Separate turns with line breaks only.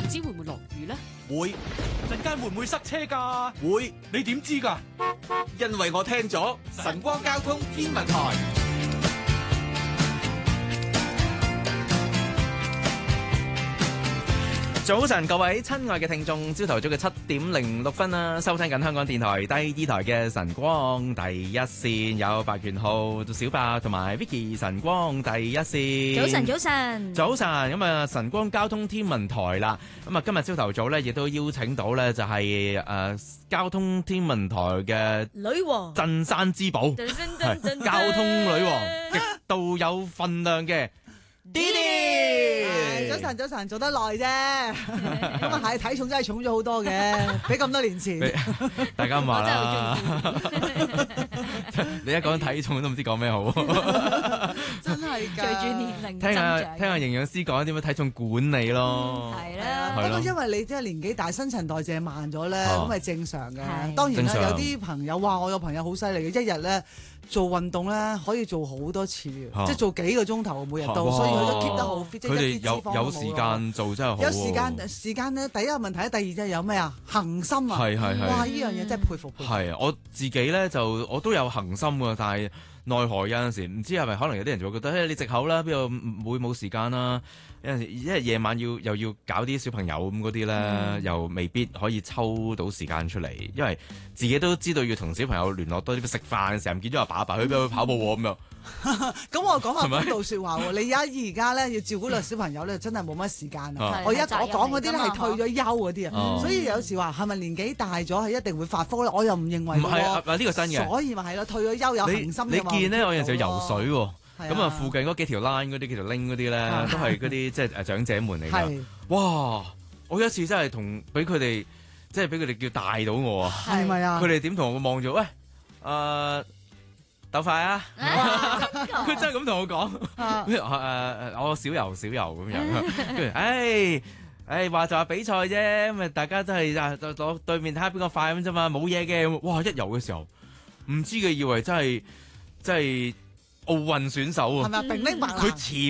唔知會唔會落雨咧？
會，
陣間會唔會塞車㗎？
會，
你點知㗎？
因為我聽咗晨光交通天文台。
早晨，各位親愛嘅聽眾，朝頭早嘅7:06啊，收聽緊香港電台第2台嘅晨光第一線，有白權浩、小白同埋 Vicky 晨光第一線。
早晨，早晨，
早晨，咁啊晨光交通天文台啦，咁啊今日朝頭早咧，亦都邀請到咧就係交通天文台嘅
女王
鎮山之寶，係交通女王，極度有份量嘅。Didi，
早晨，早晨，做得耐啫，咁啊係體重真係重咗好多嘅，比咁多年前。
大家話啦，你一講體重都唔知講咩好，
真係㗎。
隨住年齡
聽下營養師講點樣體重管理咯。
係啦，
不過因為你即係年紀大，新陳代謝慢咗咧，咁係正常嘅。當然啦，有啲朋友話我有朋友好犀利嘅，一日咧做運動咧可以做好多次，即係做幾個鐘頭每日都，所以佢都 keep 得好 fit。
佢哋有時間做真係好。
有時間咧，第一個問題，第二就係有咩啊？恒心啊！
係。
哇！呢樣嘢真係佩服。
係啊，我自己咧我都有恒心㗎，但係奈何有陣時唔知係咪可能有啲人就會覺得，你藉口啦，邊度會冇時間啦？有陣時因為夜晚又要搞啲小朋友咁嗰啲咧，又未必可以抽到時間出嚟，因為自己都知道要同小朋友聯絡多啲，食飯嘅時候唔見咗阿爸去邊度跑步喎咁樣。
咁我講下公道説話喎，你而家咧要照顧個小朋友咧，真係冇乜時間啊！我講嗰啲咧係退咗休嗰啲啊，所以有時話係咪年紀大咗係一定會發福咧？我又唔認為。
唔係啊，呢個真嘅。
所以咪係咯，退咗休有恒心嘅話。
你見咧，我有陣時游水喎。咁啊，附近嗰幾條 line 嗰啲叫做 link 嗰啲咧，都係嗰啲即係長者們嚟㗎。哇！我有一次真係俾佢哋，即係俾佢哋叫帶到我啊！
係咪啊？
佢哋點同我望住？喂，鬥快啊！佢真係咁同我講。我少游咁樣。跟住，話就話比賽啫，咁啊大家都係攞對面睇下邊個快咁啫嘛，冇嘢嘅。哇！一游嘅時候，唔知佢以為真係奧運選手啊！
係咪啊？乒乒乓乓。
佢